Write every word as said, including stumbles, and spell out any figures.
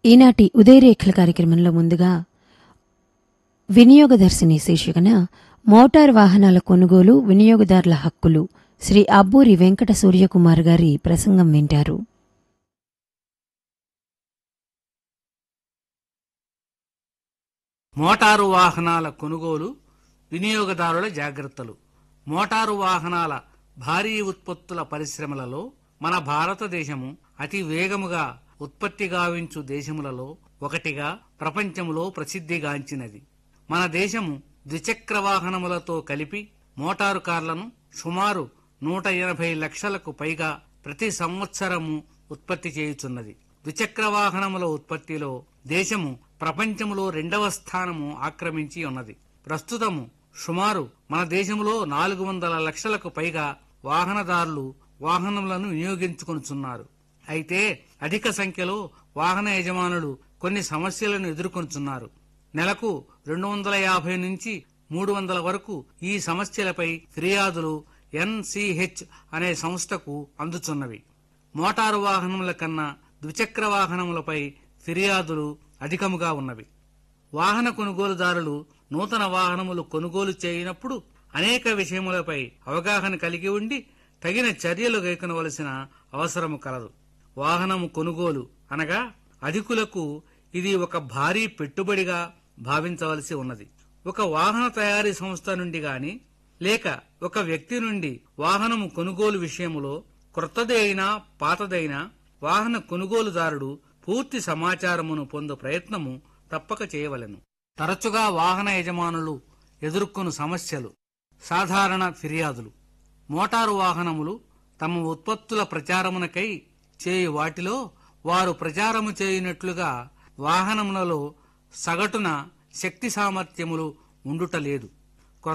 ఈనాటి ఉదయరేఖల కార్యక్రమంలో ముందుగా వినియోగదర్శిని శీర్షికన మోటారు వాహనాల కొనుగోలు వినియోగదారుల హక్కులు శ్రీ అబ్బూరి వెంకట సూర్యకుమార్ గారి ప్రసంగం వింటారు. మోటారు వాహనాల కొనుగోలు వినియోగదారుల జాగ్రత్తలు. మోటారు వాహనాల భారీ ఉత్పత్తుల పరిశ్రమలలో మన భారతదేశము అతి వేగముగా ఉత్పత్తి గావించు దేశములలో ఒకటిగా ప్రపంచములో ప్రసిద్ధిగాంచినది. మన దేశము ద్విచక్ర వాహనములతో కలిపి మోటారు కార్లను సుమారు నూట ఎనభై లక్షలకు పైగా ప్రతి సంవత్సరము ఉత్పత్తి చేయుచున్నది. ద్విచక్ర వాహనముల ఉత్పత్తిలో దేశము ప్రపంచములో రెండవ స్థానము ఆక్రమించి ఉన్నది. ప్రస్తుతము సుమారు మన దేశంలో నాలుగు వందల లక్షలకు పైగా వాహనదారులు వాహనములను వినియోగించుకొనుచున్నారు. అయితే అధిక సంఖ్యలో వాహన యజమానులు కొన్ని సమస్యలను ఎదుర్కొంటున్నారు. నెలకు రెండు వందల యాభై నుంచి మూడు వందల వరకు ఈ సమస్యలపై ఫిర్యాదులు ఎన్ సి హెచ్ అనే సంస్థకు అందుచున్నవి. మోటారు వాహనముల కన్నా ద్విచక్ర వాహనములపై ఫిర్యాదులు అధికముగా ఉన్నవి. వాహన కొనుగోలుదారులు నూతన వాహనములు కొనుగోలు చేయనప్పుడు అనేక విషయములపై అవగాహన కలిగి ఉండి తగిన చర్యలు గైకొనవలసిన అవసరము కలదు. వాహనము కొనుగోలు అనగా అధికులకు ఇది ఒక భారీ పెట్టుబడిగా భావించవలసి ఉన్నది. ఒక వాహన తయారీ సంస్థ నుండి గాని లేక ఒక వ్యక్తి నుండి వాహనము కొనుగోలు విషయములో క్రొత్తది అయినా పాతదైనా వాహన కొనుగోలుదారుడు పూర్తి సమాచారమును పొందు ప్రయత్నము తప్పక చేయవలెను. తరచుగా వాహన యజమానులు ఎదుర్కొను సమస్యలు. సాధారణ ఫిర్యాదులు. మోటారు వాహనములు తమ ఉత్పత్తుల ప్రచారమునకై చేయు వాటిలో వారు ప్రచారము చేయునట్లుగా వాహనములలో సగటున శక్తి సామర్థ్యములు ఉండుటలేదు.